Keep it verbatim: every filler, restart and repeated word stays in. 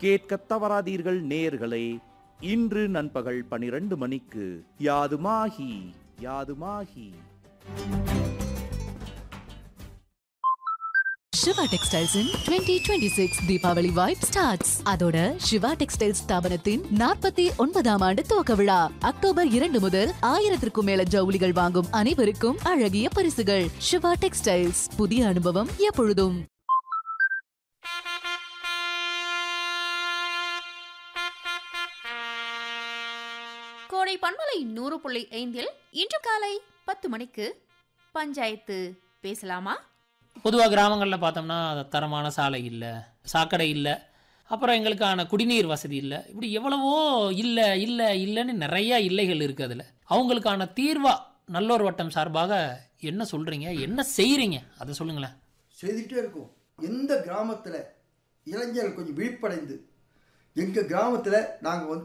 கேட்கத் தவறாதீர்கள் நேயர்களே. இன்று நண்பகல் பனிரெண்டு மணிக்கு யாதுமாகி யாதுமாகி. சிவா டெக்ஸ்டைல்ஸ் இன் twenty twenty-six Deepavali vibe starts. அதோட சிவா டெக்ஸ்டைல்ஸ் ஸ்தாபனத்தின் நாற்பத்தி ஒன்பதாம் ஆண்டு துவக்க விழா அக்டோபர் இரண்டு முதல் ஆயிரத்திற்கும் மேல ஜவுளிகள் வாங்கும் அனைவருக்கும் அழகிய பரிசுகள். சிவா டெக்ஸ்டைல்ஸ், புதிய அனுபவம் எப்பொழுதும். கோடை பண்பலை நூறு புள்ளி ஐந்தில் இன்று காலை பத்து மணிக்கு பஞ்சாயத்து பேசலாமா? பொதுவாக கிராமங்களில் பார்த்தோம்னா தரமான சாலை இல்லை, சாக்கடை இல்லை, அப்புறம் எங்களுக்கான குடிநீர் வசதி இல்லை, இப்படி எவ்வளவோ இல்லை இல்லை இல்லைன்னு நிறையா இல்லைகள் இருக்குது. அதில் அவங்களுக்கான தீர்வா நல்லோர் வட்டம் சார்பாக என்ன சொல்கிறீங்க, என்ன செய்கிறீங்க, அதை சொல்லுங்களேன். செய்துகிட்டே இருக்கும். எந்த கிராமத்தில் இளைஞர்கள் கொஞ்சம் விழிப்படைந்து எங்கள் கிராமத்தில் நாங்கள் வந்து